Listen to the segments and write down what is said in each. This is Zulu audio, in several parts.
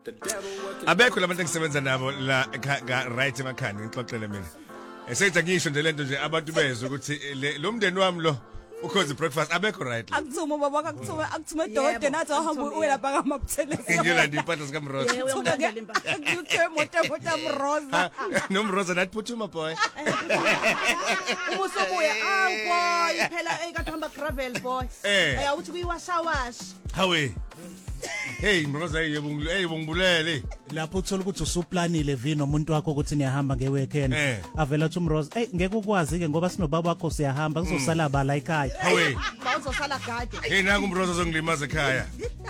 Abekho labantu engisebenza nabo la right emakhanda ngixoxele mina. Esethi ngisho nje lento nje abantu bezwe ukuthi lo mndeni wami lo ukhozi breakfast abekho right. Akuthuma baba akuthuma dodo nathi ahamba uyelapha ngamabuthelezi. Ngiyolanda impahla zika Mroza. Ngikhe moto Mroza. No Mroza nathi phuthuma boy. Umusobuya boy phela ekathamba gravel boy. Ayawuthi kuyiwashawash. Hawe. Hey Mroza yebo ngibulele. Lapho uthola ukuthi usuplanile vino umuntu wakho ukuthi niyahamba ngeweekend avela uthi Mroza ngeke ukwazi ke ngoba sinobaba wakho siyahamba kuzosala bala ekhaya hawe bawuzosala gade hey nangu Mroza zongilimaza ekhaya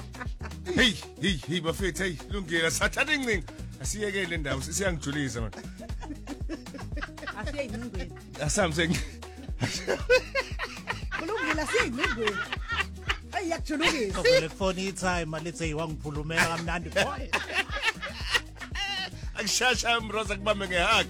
hey bafethu hey lungile sathatha incingo asiyeke le ndawo siyangijulisa man asiye ingcingweni asamse kulungile asiyingcingweni ayakujulukisa vele phone itime lethe iwangiphulumela kamnandi boy akushasha Mroza kubambe ngehug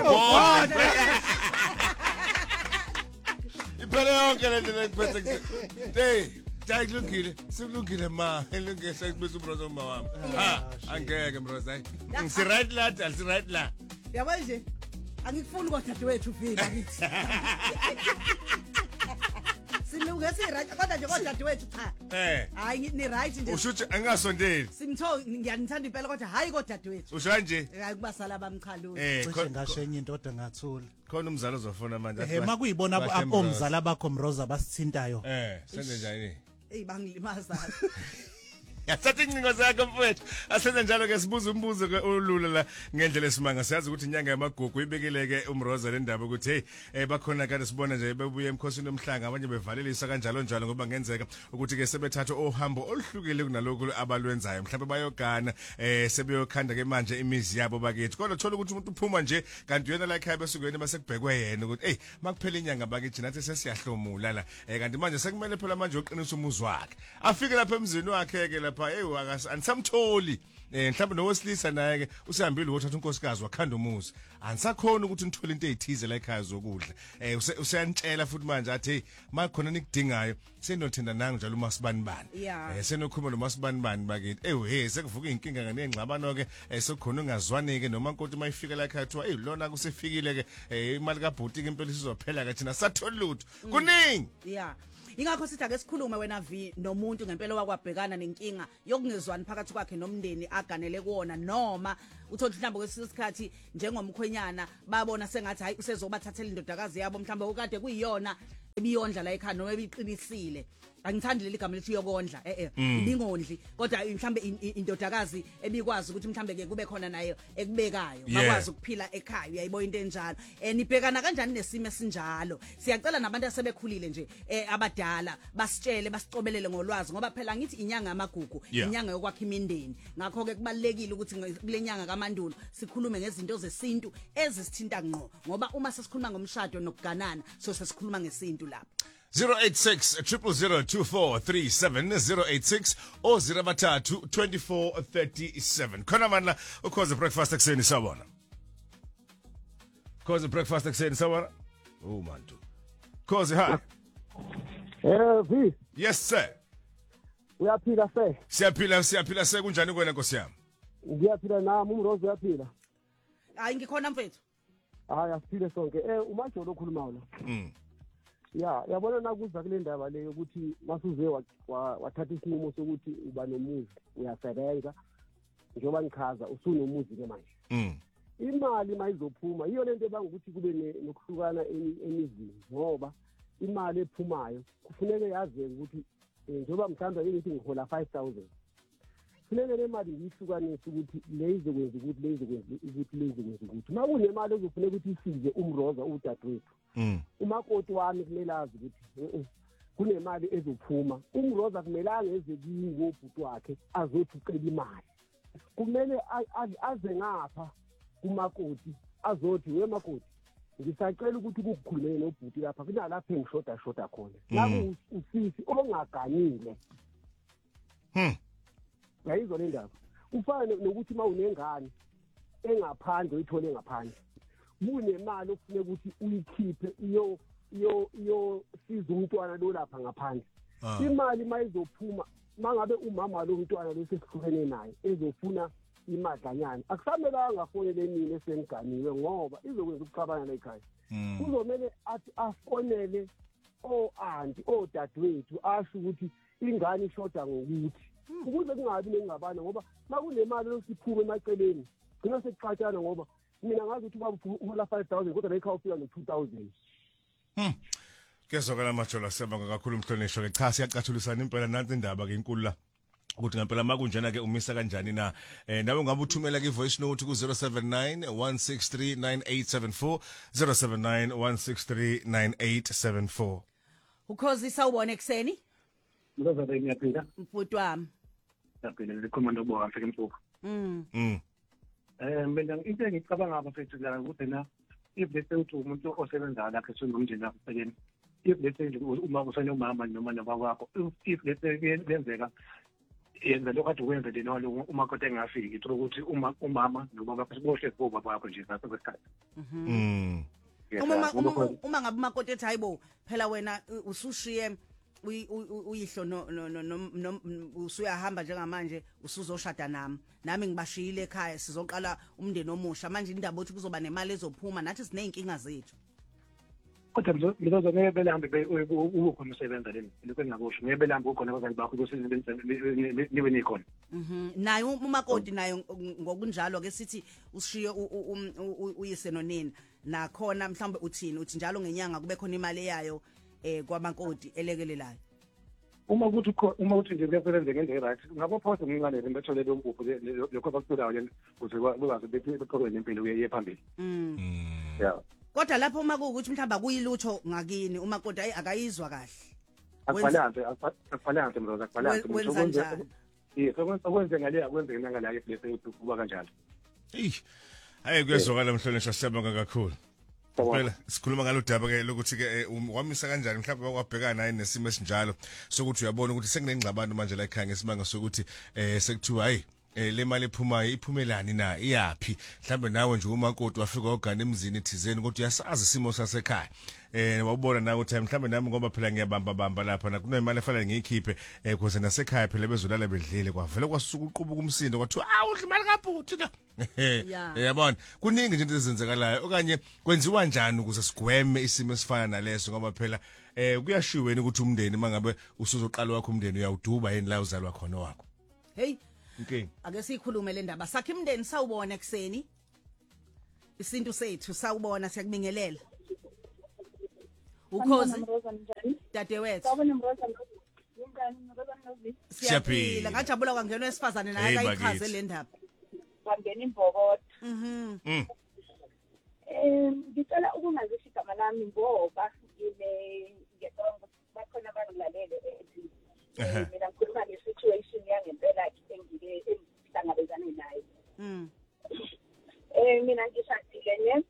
iphela yonke le nto ekuphethe hey Lungile, silungile ma, elungile sekubiza uMroza uma wami. Angeke Mroza. Ngisi right la, si right la. Yabo nje. Angikufuni kodadewethu uvila kithi. Silungese right kodwa nje kodadewethu cha. Hayi ni right nje. Ushuthi angasondeli. Simtho ngiyanithanda impela kodwa hayi kodadewethu. Usho nje? Hayi kubasala bamkhalula. Cishe ngashenye indoda ngathula. Khona umzalo uzofuna manje. Makuyibona omzala bakho Mroza basithintayo. Senze njani? Bangilimaza. Yathatha incingo zakho mfowethu. Asenze njalo ke sibuza umbuzo ke olula la ngendlela esimanga. Siyazi ukuthi inyanga yamagugu ibekeleke uMroza le ndaba ukuthi hey bakhona kade sibona nje bebuye emkhosini omhlanga abanye bevalelisa kanjalo njalo ngoba ngenzeka ukuthi ke sebethatha ohambo oluhlukile kunalokho abalwenzayo mhlawumbe bayogana sebeyokhanda ke manje imizi yabo bakithi kodwa thola ukuthi umuntu uphuma nje kanti yena la ekhaya besukweni basekubhekwe yena ukuthi hey makuphela inyanga bakithi nathi sesiyahlomula la kanti manje sekumele phela manje uqinisa umuzi wakhe afike lapha emzini wakhe ke lapha anisamtholi mhlawumbe nowesilisa naye ke usihambile uthatha unkosikazi wakhanda umuzi anisakhona ukuthi nithole into ezithize la ekhaya zokudla useyantshela futhi manje athi makhona nikudingayo senothenda nangu njalo uMasibanibani senokhuluma noMasibanibani bakithi sekuvuka inkinga ngenengxabano ke sekukhona ungazwani ke noma inkonto mayifika la ekhaya thiwa lona kusefikile ke imali kaBhuti ke impela isizophela ke thina sathola lutho kuningi ingakho sithi ake sikhulume wena nomuntu ngempela wakwabhekana nenkinga yokungezwani phakathi kwakhe nomndeni aganele kuona noma uthola mhlawumbe kwesisikhathi njengomkhwenyana babona sengathi hayi usezobathathela indodakazi yabo mhlawumbe ukade kuyiyona ebiyondla la ekhaya noma ebiqinisile angithandi leli gama lithi yokondla ibingondli kodwa mhlambe indodakazi ebikwazi ukuthi mhlambe ke kube khona nayo ekubekayo bakwazi ukuphila ekhaya uyayibo into enjalo nibhekana kanjani nesimo esinjalo siyacela nabantu asebekhulile nje abadala basitshele basicobelele ngolwazi ngoba phela ngithi inyanga yamagugu inyanga yokwakha imindeni ngakho ke kubalekile ukuthi kulenyanga kaMandulo sikhulume ngezinto zesintu ezisithinta ngqo ngoba uma sesikhuluma ngomshado nokuganana so sesikhuluma ngesintu lapho 086 or 023 khona manje ukhoze breakfast ekseni sawona khoze breakfast ekseni sawona mantu khoze hi V yes sir uyaphila se siyaphila se kunjani kwena nkosi yami ngiyaphila nami uMroza uyaphila hayi ngikhona mfethu hayi asiphile sonke umajolo okhuluma lo yabona nakuza kule ndaba leyo ukuthi masuze wathatha isinqumo sokuthi uba nomuzi uyasebenza njengoba ngikhaza usunomuzi ke manje imali mayizophuma iyo lento ebanga ukuthi kube nokuhlukana emizini ngoba imali ephumayo kufuneka yazi ukuthi njengoba mhlawumbe ngithi ngihola 5000 kufuneka le mali ngiyihlukanise ukuthi leyizokwenza ukuthi leyizokwenza ukuthi makunemali ezofuneka ukuthi isize uMroza udadewethu umakoti wami kumele azi ukuthi kunemali ezophuma uMroza kumele angeze kimi ngobhuti wakhe azothi ucela imali kumele aze ngapha kumakoti azothi wemakoti ngisacela ukuthi ukukhulumele nobhuti lapha kunalapha engishoda khona lapho usisi ongaganile yayizo le ndaba ufane nokuthi mawunengane engaphandle uyithole ngaphandle kunemali okufuneka ukuthi uyikhiphe iyo siza umntwana lo lapha ngaphandle imali mayizophuma mangabe umama lo mntwana lo sesihlukene naye ezofuna imadlanyana akusamelanga afonele mina esengiganiwe ngoba izokwenza ukuxabana ekhaya kuzomele athi afonele o-anti odadewethu asho ukuthi ingane ishoda ngokuthi ukuze kungabi nengxabano ngoba makunemali yosiphume emaceleni gcina sekuxatshana ngoba mina ngazi ukuthi ubaba uhola 5,000 kodwa lekhaya ufika no-2,000. Kezwakala majola siyabonga kakhulu Mhlonishwa ke cha siyacathulisana impela nansi indaba ke inkulu la ukuthi ngempela makunjena ke umisa kanjani na nawe ungabe uthumela ke voice note ku 079 163 9874 079 163 9874. Ukhozi sawubona ekseni Mzazana ngiyaphila mfuthu wami yaphila lekhomando bo afike mfuthu mina into engicabanga abafethu la ukuthi na if lethe uthi umuntu osebenza la ke sonomndeni lapho eceleni if lethe uma usenomama noma nobaba wakho if lethe kuyenzeka yenza lokho kade ukwenza lena uma kodwa engafiki ithola ukuthi umama nobaba bohle kubo bakho nje ngaso kwesikhathi uma ngabe umakoti ethi hayibo phela wena usushiye uyihlo no usuyahamba njengamanje usuzoshada nami ngibashiyile ekhaya sizoqala umndeni omusha manje indaba othi kuzoba nemali ezophuma nathi sineyinkinga zethu kodwa mzozo ngeke belambe ukhona usebenza leni lokho ngakosho ngeke belambe ukhona abazali bakho kusebenza niwe nikhona naye umakoti naye ngokunjalo ke sithi ushiye uyise nonina nakhona mhlawumbe uthini uthi njalo ngenyanga kube khona imali yayo kwamakoti elekelelayo uma uthi nje kuyasebenza ngendlela right ngabo phosa ngingane bethole lo mpuphu lokho bakutholayo ukuze bakwazi beqhubeke nempilo yephambili yeah kodwa lapho uma kuukuthi mhlamba kuyilutho ngakini umakoti akayizwa kahle akufanele mroza akufanele okwenze ngale akwenze ngala bese kuba kanjalo hayi kuyezwakala Mhlonishwa siyabonga kakhulu phela sikhuluma ngalodaba ke lokuthi ke wamisa kanjani mhlawumbe wakwabhekana naye nesimo esinjalo sokuthi uyabona ukuthi sekunengxabano manje la ekhaya ngesimanga sokuthi sekuthiwa hayi le mali ephumayo iphumelani na iyapi mhlambe nawe nje umakoti wafika ogana emzini thizeni kodwa uyasazi isimo sasekhaya wabona nawe ukuthi mhlambe nami ngoba phela ngiyabamba lapha na kunemali efanele ngiyikhiphe kuze nasekhaya phela bezolala bedlile kwavela kwasuka uqubuka umsindo kwathiwa udla imali kabhuti na yabona kuningi nje into ezenzekalayo okanye kwenziwa njani ukuze sigweme isimo esifana naleso ngoba phela kuyashiweni ukuthi umndeni mangabe usuzoqala wakho umndeni uyawuduba yini la uzalwa khona wakho hey okay ake sikhulume le ndaba sakhe imndeni sawubona ekseni isintu sethu sawubona siyakubingelela ukhozi dadewethu siyaphila ngajabula kwangena wesifazane naye ayichaze le ndaba kwangena imbokotho ngicela ukungazisho igama lami ngoba ngiyabonga bakhona abangilalele mina ngikhuluma nge-situation yangempela engihlangabezane nayo mina ngishadile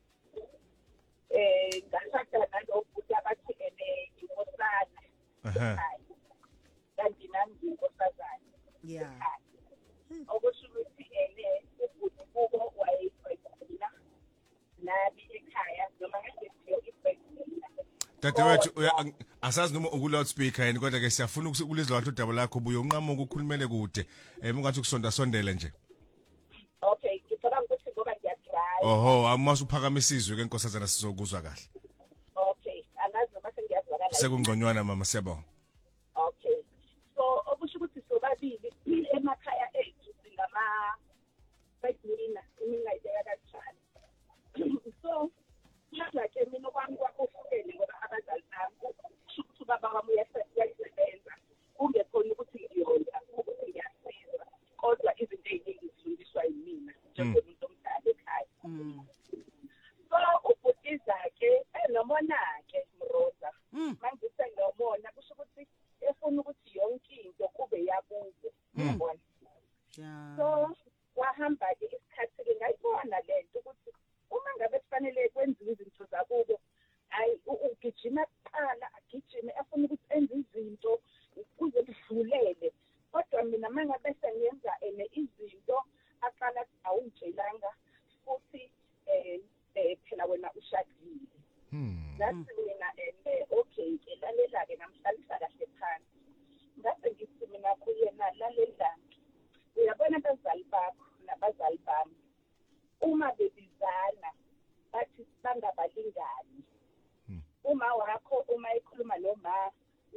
ngashada nalobhuti abathikene inkosana kanti nami ngiyinkosazane okusho ukuthi ubhuti kubo wayeyibhekina nami ekhaya noma ngengeziyo ibhekina dadewethu asazi noma uku-loudspeaker yini kodwa ke siyafuna ukulizwa kahle udaba lakho buye unqamuka ukhulumele kude ungathi ukusonda-sondele nje okay ngicabanga ukuthi ngoba ngiyadraya oho amasuphakamisa izwi ke nkosazana sizokuzwa kahle okay angazi noma sengiyazwakala sekungconywana mama siyabonga okay so okusho ukuthi sobabili emakhaya ethu singama-breadwinner imingayibeka kanjani so like mina kwami kwakuhlukene ngoba abazali bami kusho ukuthi ubaba wami uyasebenza kungekhona ukuthi ngiyonda ukuthi ngiyasiza kodwa izinto ey'ningi zifundiswa yimina njengomuntu omdala ekhaya so ubhutiza-ke nomona-ke mroza mangise nomona kusho ukuthi efuna ukuthi yonke into kube yakubo yabona so wahamba-ke isikhathi-ke ngayibona le nto ukuthi uma ngabe kufanele kwenziwe izinto zakubo hayi ugijima kuqala agijime afuna ukuthi enze izinto kuze kudlulele kodwa mina uma ngabe sengenza izinto aqala awungitshelanga futhi phela wena ushadile ngathi mina okay-ke lalela-ke ngamhlalisa kahle phansi ngase ngithi mina kuyena lalela uyabona abazali bakho nabazali bami uma bebizana bathi bangabalingani uma wakho uma ekhuluma noma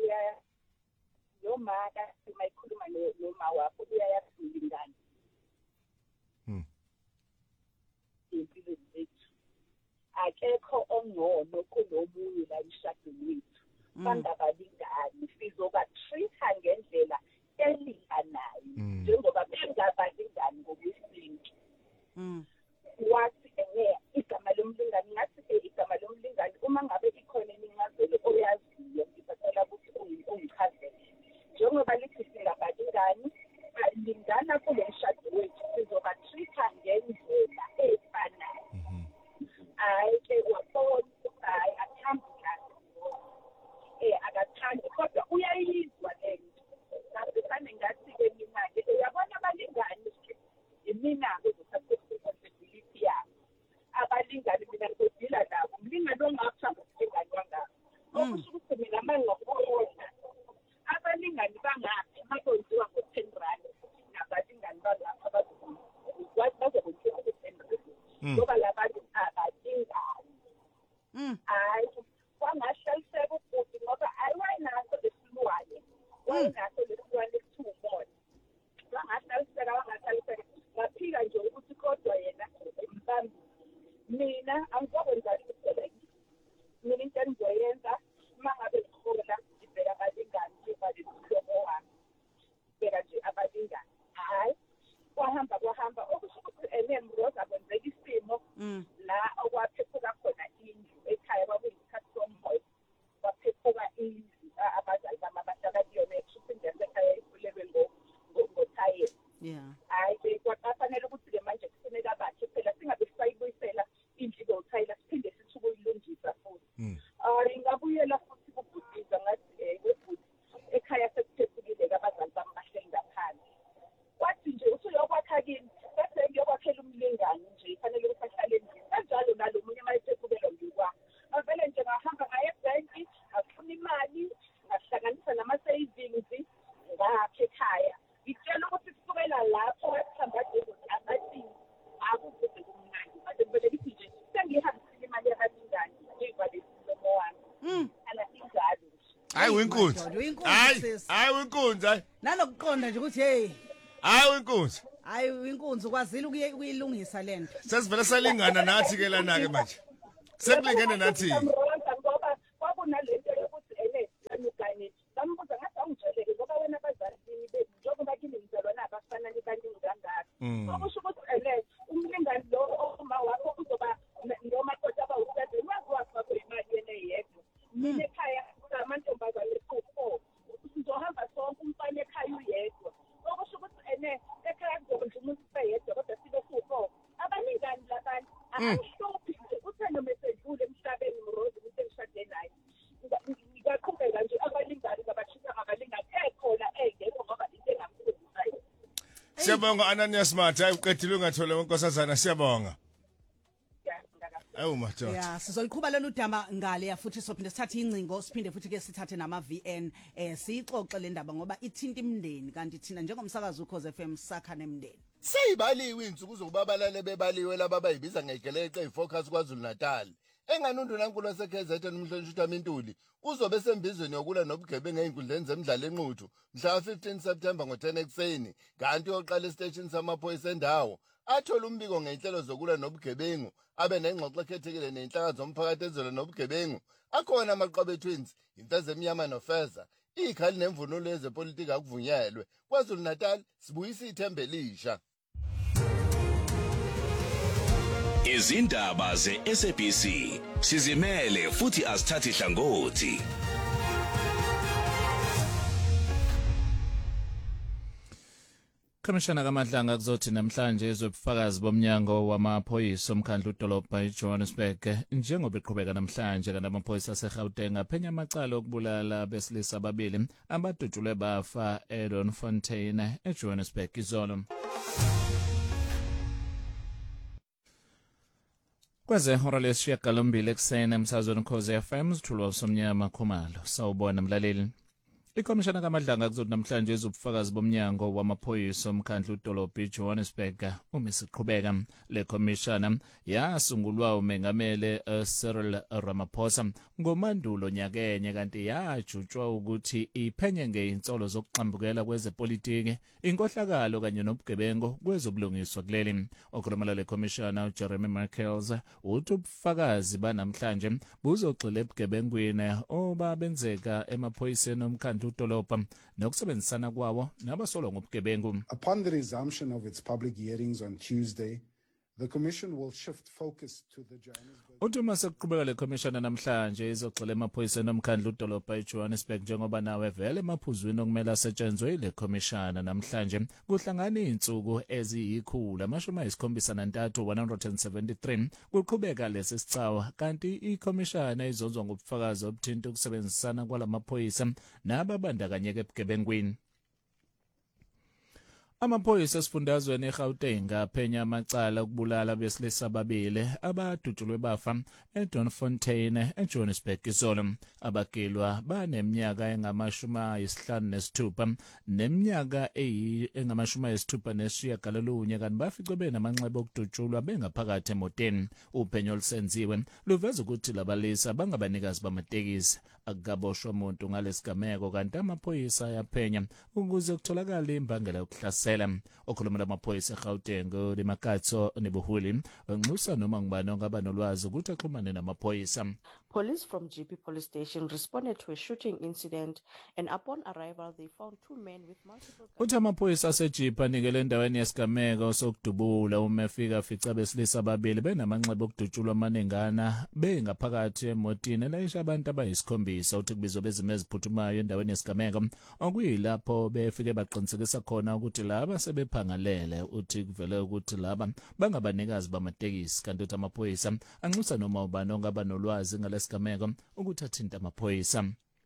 noma uma ekhuluma noma wakho uyayakulingana impilo zethu akekho ongcono kunomunye la emshadweni wethu bangabalingani sizoba treata ngendlela elinganayo njengoba bengabalingani ngokwesintu wathi igama lomlingani ngathi igama lomlingani uma ngabe ikhona imincazelo oyaziyo ngicela ukuthi ungichazele njengoba lithi singabalingani balingana kule mshado wethu sizoba treata ngendlela efanayo hayi ke wabona hayi athambi kahle akathandi kodwa uyayizwa lento ngasifane ngathi ke mina-ke uyabona abalingani imina-ke responsibility yabo abalingani mina ngizodila nabo umlingani ongaphambi umlingani wangapha okusho ukuthi mina mangingakubona abalingani bangaphi makwenziwa ngo-10 rand nabalingani bangapha bazokwenziwa ngo-10 rand ngoba labantu abalingani hayi kwangahlaliseka ukuthi ngoba ayiwayinaso lesilwane wayinaso lesilwane esithumona wangahlaliseka ngaphika nje ukuthi kodwa yena mbambi mina angizokwenza lutho mina into engizoyenza uma ngabe ngihola ngibheka abalingani ngibalesihlobo wami ngibheka nje abalingani hayi kwahamba okusho ukuthi enemroza kwenzeka isimo la okwaphephuka khona indlu ekhaya kwakuyisikhathi sommoya kwaphephuka indlu abazali bami abahlala kuyona ekhipha yasekhaya ifulelwe ngothayela hayi kwafanele ukuthi-ke manje kufuneka bakhe phela singabe sisayibuyisela indlu ngothayela siphinde sithi ukuyilungisa futhi ingabuyela futhi kubhudiza ngathi kwebhuti ekhaya sekuphephukile-ke abazali bami bahleli ngaphandle kwathi nje usuyokwakha kini bese ngiyokwakhela umlingani nje fanele ukuthi ahlale endlini kanjalo nalo munye mayephephukela ngikwa avele nje ngahamba ngaye ebhenki ngafuna imali ngahlanganisa nama-savings ngakhe ekhaya ngitshela ukuthi kusukela lapho wasihamba amathini akukuze kumnandi manje ngivele ngithi nje sengihambisile imali yabalingani ngiyivalesile wami ala injalo hayi winkunzi hayi winkunzi hayi nanokuqonda nje ukuthi hey hayi winkunzi hayi winkunzi ukwazile ukuyilungisa lento sesivele salingana nathi ke lana ke manje sekulingene nathi ngoba kwakunalento yokuthi lamugane bambuza ngathi awungijeleke ngoba wena abazali bethu njengoba kini ngizalwana abafana nibaningi kangaka okusho ukuthi umlingani lo oma wakho uzoba nomakoti abawuseze waziwakho kwemali yena yedwa mina ekhaya amantombazane esikho sizohamba sonke umfana ekhaya uyedwa okusho ukuthi ekhaya kuzokwenza umuntu ubeyedwa kodwa sibe sikho abaningani labantu abahluphi nje uthando mesedlule emhlabeni mrozi ukuthi engishade naye ngiyaqhubeka nje abalingani ngabashisa ngabalingani ekhona engekho ngoba into engamkhulumayo. Siyabonga Ananias Matha hayi uqedile ungathole wenkosazana siyabonga awu madoda ya sizoliqhuba lolu daba ngale futhi sophinde sithathe incingo siphinde futhi ke sithathe nama VN siyixoxe le ndaba ngoba ithinta imndeni kanti thina njengomsakazi uKhoze FM sakha nemndeni seyibaliwe insuku zokubabalale bebaliwe laba bayibiza ngegeleqe ifocus kwaZulu Natal enganundu nankulu waseKZN nomhlonishwa uMintuli uzobe sembizweni yokulwa nobugebengu einkundleni zemidlalo enquthu mhla 15 September ngo10 ekseni kanti yoqala estation samaphoyisa endawo athola umbiko ngenhlelo zokulwa nobugebengu abe nengxoxo ekhethekile nenhlaka zomphakathi ezolwa nobugebengu akhona amaqaba twins imfeze emnyama nofeza ikhali nemvunulo yezepolitiki akuvunyelwe kwaZulu Natal sibuyisa ithembe elisha izindaba ze-SABC sizimele futhi asithathi hlangothi. Khomishana kaMadlanga kuzothi namhlanje ezobufakazi bomnyango wamaphoyisa omkhandlu udolobha eJohannesburg njengoba eqhubeka namhlanje kanti amaphoyisa aseGauteng aphenya amacala okubulala besilisa ababili abadutshulwe bafa eDonfontein eJohannesburg izolo. Kweze hora lesishiyagalombili ekuseni emsazweni Ukhozi FM sithulwa uSomnyama Khumalo. Sawubona mlaleli. Ikomishana kaMadlanga kuzothi namhlanje izobufakazi bomnyango wamaphoyisa omkhandlu udolobha eJohannesburg umisiqhubeka. Le komishana yasungulwa umengamele Cyril Ramaphosa ngomandulo nyakenye kanti yajutshwa ukuthi iphenye ngeinsolo zokuxambukela kwezepolitiki, inkohlakalo kanye nobugebengu kwezobulungiswa kuleli. Okhulumela le komishana Jeremy Michaels uthi ubufakazi banamhlanje buzogxila ebugebengwini obabenzeka emaphoyiseni omkhandlu udolobha nokusebenzisana kwawo nabasolwa ngobugebengu. Upon the resumption of its public hearings on Tuesday, the Commission will shift focus to the Johannesburg. Uthi uma sekuqhubeka le komishana namhlanje izogxila emaphoyiseni omkhandlu udolobha eJohannesburg njengoba nawe vele emaphuzwini okumele asetshenzwe ile komishana namhlanje kuhlangana izinsuku eziyi173 kuqhubeka lesi sicawa kanti ikomishana izozwa ngobufakazi obuthinta ukusebenzisana kwalamaphoyisa nababandakanyeka ebugebengwini. Amaphoyisa esifundazweni eGauteng aphenya amacala okubulala besilisa ababili abadutshulwe bafa eDonfontein eJohannesburg izolo. Abagilwa baneminyaka engama-56 neminyaka engama-69 kanti baficwe benamanxeba okudutshulwa bengaphakathi emoteni. Uphenyo olusenziwe luveza ukuthi labalisa bangabanikazi bamatekisi akukaboshwa umuntu ngalesigameko kanti amaphoyisa ayaphenya ukuze kutholakale imbangela yokuhlasela. Okhulumela amaphoyisa eGauteng Limakatso nebuhuli nxusa noma ngubani ongaba nolwazi ukuthi axhumane namaphoyisa. Police from GP police station responded to a shooting incident and upon arrival they found two men with multiple guns. Uthi amaphoyisa aseGP anikele endaweni yesigameko sokudubula uma efika fica besilisa ababili benamanxeba okudutshulwa amaningana bengaphakathi emotini elayisha abantu abayisikhombisa. Uthi kubizwa bezimo eziphuthumayo endaweni yesigameko okuyilapho befike baqinisekisa khona ukuthi laba sebephangalele. Uthi kuvele ukuthi laba bangabanikazi bamatekisi kanti uthi amaphoyisa anxusa noma ubani ongaba nolwazi ngalesigameko ukuthi athinta amaphoyisa.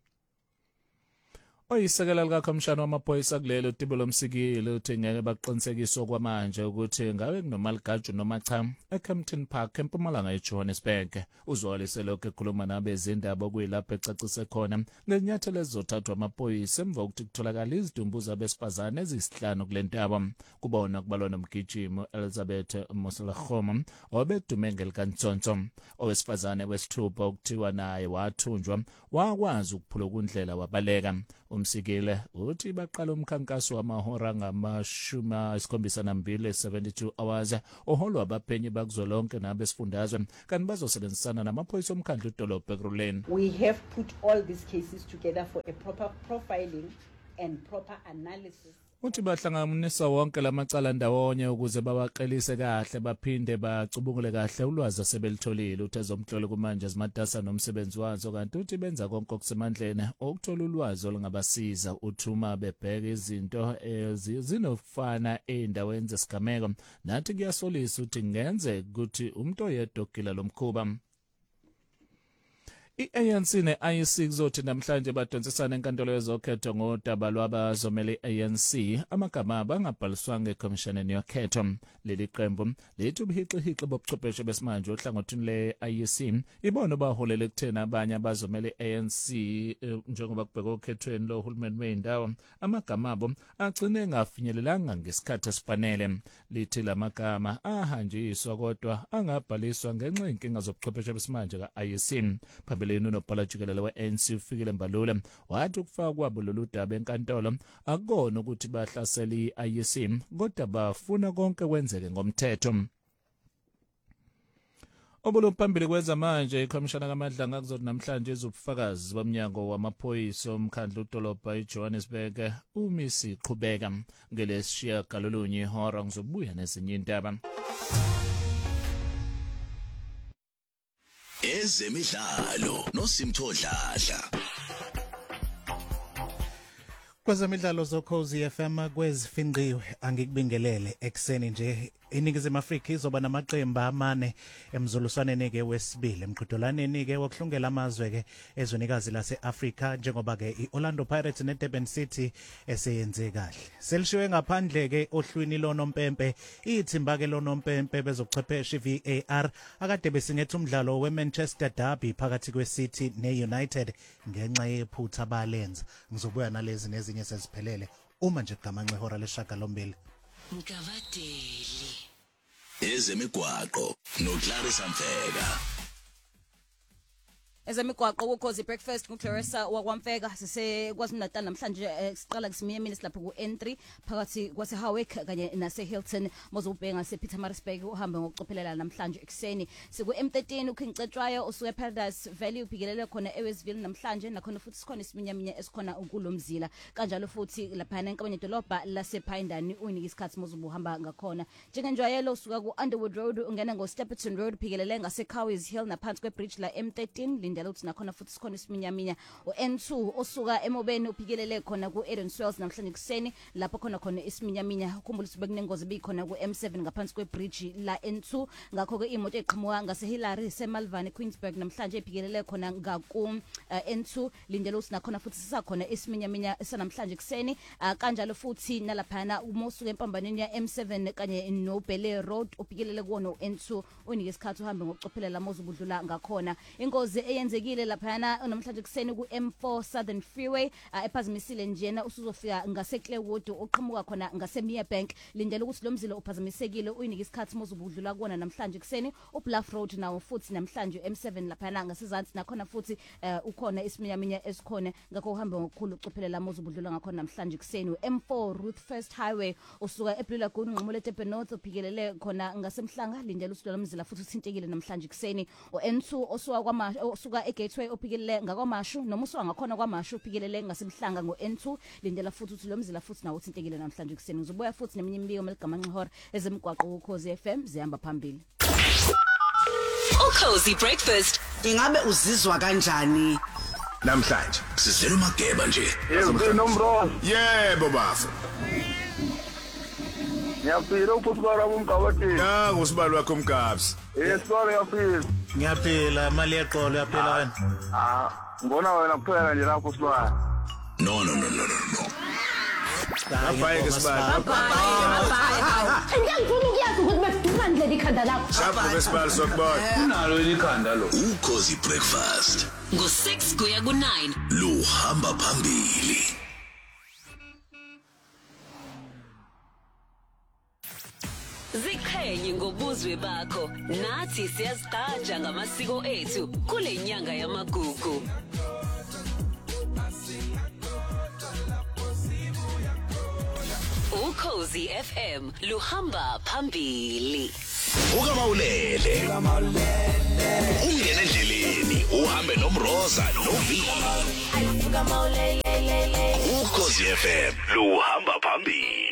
Oyisekela likakomishana wamaphoyisa kulelo tibo lomsikile uthi ngeke baqinisekiswe kwamanje ukuthi ngabe kunomaligaju noma cha eCampton Park eMpumalanga eJohannesburg. Uzwalise lokho ekhuluma nabezindaba okuyilapho ecacise khona ngenyathelo ezizothathwa amaphoyisa emva kokuthi kutholakala izidumbuzo abesifazane ezisihlanu kule ntaba. Kubona kubalwa nomgijimo Elizabeth Moselachoma obedume ngelikaNtsonso. Owesifazane wesithupha okuthiwa naye wathunjwa wakwazi ukuphula kundlela wabaleka. Umsikile uthi baqala umkhankaso wamahora ngama-72 hours oholwa abaphenyi bakuzolonke nabesifundazwe kanti bazosebenzisana namaphoyisa omkhandlu udolobha ekuruleni. We have put all these cases together for a proper profiling and proper analysis. Uthi bahlanganisa wonke lamacala ndawonye ukuze babaqelise kahle baphinde bacubungule kahle ulwazi asebelitholile. Uthe ezomhlolo kumanje zimatasa nomsebenzi wazo kanti uthi benza konke okusemandleni okuthola ulwazi olungabasiza. Uthuma bebheka izinto zinofana endaweni zesigameko nathi kuyasolisa uthi ngenze ukuthi umuntu oyedwa ogila lomkhuba. I-ANC ne-IEC kuzothi namhlanje badonsisana enkantolo yezokhetho ngodaba lwabazomele i-ANC amagama abo angabhaliswanga eKhomishaneni yokhetho. Leli qembu lithi ubuhixihiqi bobuchwepheshe besimanje ohlangothini le-IEC ibona baholela ekutheni abanye abazomele i-ANC njengoba kubhekwa okhethweni lohulumeni wey'ndawo amagama abo agcine engafinyelelanga ngesikhathi esifanele. Lithi la magama ahanjiswa kodwa angabhaliswa ngenxa y'nkinga zobuchwepheshe besimanje ka-IEC. Unobhala jikelele we-ANC ufikile Mbalula wathi ukufaka kwabo lolu daba enkantolo akukona ukuthi bahlasela i-IEC kodwa bafuna konke kwenzeke ngomthetho. Obuluphambili kwenza manje ikomishana kaMadlanga kuzothi namhlanje izobufakazi bomnyango wamaphoyisa omkhandlu udolobha eJohannesburg umisiqhubeka ngelesishiya galolunye ihora ngizobuya nezinye indaba. Ezemidlalo noSimtho Dladla. Kwezemidlalo zoKhozi FM kwezifingqiwe angikubingelele ekseni nje iningizimu Afrika izoba namaqembu amane emzuliswaneni ke wesibili emqhudelaneni ke wokuhlungela amazwe ke ezwenikazi lase-Afrika njengoba ke iOrlando Pirates neDurban City eseyenze kahle. Selishiwe ngaphandle ke ohlwini lonompempe ithimba ke lonompempe bezochwephesha VAR akade besingethe umdlalo weManchester Derby phakathi kweCity neUnited ngenxa yephutha balenza. Ngizobuya nalezi nezinye seziphelele uma nje kugamanxe ihora lesishagalombili. Mkavadeli ezemigwaqo noClarissa Mfeka. Ezemigwaqo ukhozi breakfast nguClarissa wakwamfeka sisekwazi Natal namhlanje siqala kusimiye mina silapha ku-N3 phakathi kwaseHowick kanye naseHilton mozobhenga sePietermaritzburg uhambe ngokucophelela namhlanje ekseni siku M13 uKingcetshwayo usuke Paradise Valley ubhikelele khona eWestville namhlanje nakhona futhi sikhona isiminyaminya esikhona kulomzila kanjalo futhi lapha enkabanye dolobha lasePhindani uyinika isikhathi mozobuhamba ngakhona njengenjwayelo usuka ku-Underwood Road ungena ngoStepperton Road ubhikelele ngaseCowies Hill naphansi kweBridge la M13 lindela ukuthi nakhona futhi sikhona isiminyaminya uN2 osuka emobeni uphikelele khona ku-Eden Swells namhlanje kuseni lapho khona isiminyaminya ukhumbulisa bekunengozi bikhona ku-M7 ngaphansi kwebridge la N2 ngakho ke imoto eqhamuka ngaseHillary seMalvani Queensburg namhlanje iphikelele khona ngaku N2 lindela ukuthi nakhona futhi sisakhona isiminyaminya esanamhlanje kuseni kanjalo futhi nalaphana umosuka empambaneni ya M7 kanye noBelle Road uphikelele kuona uN2 unike isikhathi uhambe ngokucophelela mozubudlula ngakhona ingozi eyenzekile laphana namhlanje kuseni ku-M4 Southern Freeway ephazimisile njena usuzofika ngaseClearwood oqhamuka khona ngaseMerebank lindela ukuthi lo mzila uphazamisekile uyinike isikhathi mozubudlula kuona namhlanje kuseni uBluff Road nawo futhi namhlanje M7 laphana ngasezantsi nakhona futhi ukhona isiminyaminya esikhona ngakho uhambe ngokukhulu ucophelela mozubudlula ngakhona namhlanje kuseni M4 Ruth First Highway usuka eBlue Lagoon nqamulo eDurban North uphikelele khona ngasemhlanga lindela ukuthi lo mzila futhi uthintekile namhlanje kuseni uN2 osuka eGateway ophikelele ngakwaMashu noma usuka ngakhona kwaMashu uphikelele ngasemhlanga ngoN2 lindela futhi ukuthi lo mzila futhi nawo uthintekile namhlanje kuseni ngizobuya futhi neminye imbiko meligamanxe ihora ezemigwaqo ukhozi FM zihamba phambili. Ukhozi breakfast ingabe uzizwa kanjani namhlanje sizela mageba nje Nomro yebo bafu Ngiyaphila uphusukara umgabadeni ya ngusibalo wakho umgabsi sorry yaphila Ngiyaphila mali yeqolo yaphila wena ngibona wena kuphela nje lapho sibaya no Bye ke sibalo Ngiyangifuna ukuyazi ukuthi beduma ndlela ikhanda lakho Shapho besibalo sokubona unalo ikhanda lo ukhozi breakfast ngo6 kuya ku9 luhamba phambili. Ziqhenye ngobuzwe bakho nathi siyazigqaja ngamasiko ethu kule nyanga yamagugu. Ukhozi FM luhamba phambili. Ukamawulele ungena endleleni uhambe nomroza novi. Ukhozi FM luhamba phambili.